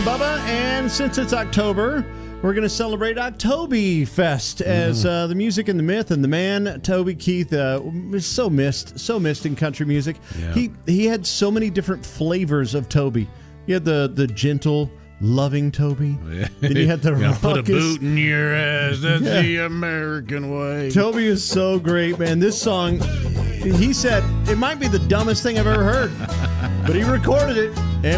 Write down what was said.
Bubba, and since it's October, we're going to celebrate October Fest as the music and the myth and the man, Toby Keith, is so missed in country music. Yeah. He had so many different flavors of Toby. You had the gentle, loving Toby. Yeah. Then you had the raucous. Put a boot in your ass. That's the American way. Toby is so great, man. This song, he said, it might be the dumbest thing I've ever heard, but he recorded it.